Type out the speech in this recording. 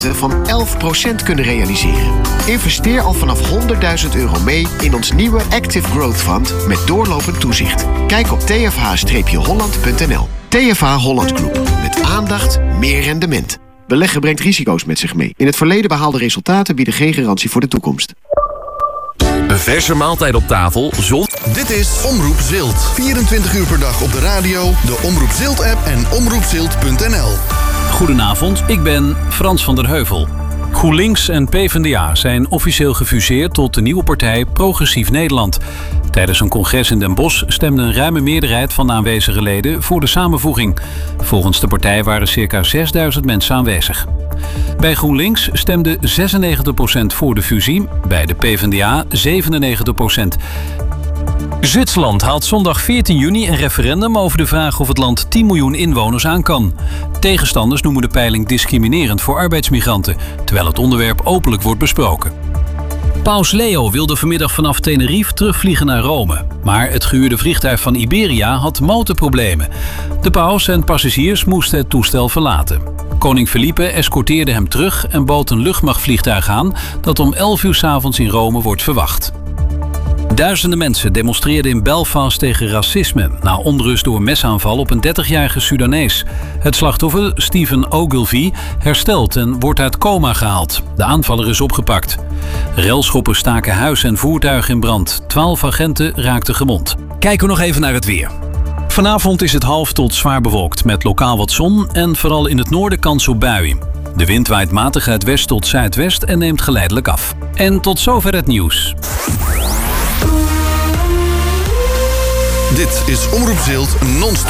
van 11% kunnen realiseren. Investeer al vanaf €100.000 mee in ons nieuwe Active Growth Fund met doorlopend toezicht. Kijk op tfh-holland.nl. TFH Holland Group. Met aandacht, meer rendement. Beleggen brengt risico's met zich mee. In het verleden behaalde resultaten bieden geen garantie voor de toekomst. Een verse maaltijd op tafel, Dit is Omroep Zilt. 24 uur per dag op de radio, de Omroep Zilt-app en omroepzilt.nl. Goedenavond, ik ben Frans van der Heuvel. GroenLinks en PvdA zijn officieel gefuseerd tot de nieuwe partij Progressief Nederland. Tijdens een congres in Den Bosch stemde een ruime meerderheid van de aanwezige leden voor de samenvoeging. Volgens de partij waren circa 6.000 mensen aanwezig. Bij GroenLinks stemde 96% voor de fusie, bij de PvdA 97%. Zwitserland haalt zondag 14 juni een referendum over de vraag of het land 10 miljoen inwoners aan kan. Tegenstanders noemen de peiling discriminerend voor arbeidsmigranten, terwijl het onderwerp openlijk wordt besproken. Paus Leo wilde vanmiddag vanaf Tenerife terugvliegen naar Rome. Maar het gehuurde vliegtuig van Iberia had motorproblemen. De paus en passagiers moesten het toestel verlaten. Koning Felipe escorteerde hem terug en bood een luchtmachtvliegtuig aan dat om 11 uur 's avonds in Rome wordt verwacht. Duizenden mensen demonstreerden in Belfast tegen racisme na onrust door een mesaanval op een 30-jarige Sudanees. Het slachtoffer, Stephen Ogilvie, herstelt en wordt uit coma gehaald. De aanvaller is opgepakt. Relschoppers staken huis en voertuig in brand. 12 agenten raakten gewond. Kijken we nog even naar het weer. Vanavond is het half tot zwaar bewolkt met lokaal wat zon en vooral in het noorden kans op buien. De wind waait matig uit west tot zuidwest en neemt geleidelijk af. En tot zover het nieuws. Dit is Omroep Zilt non-stop.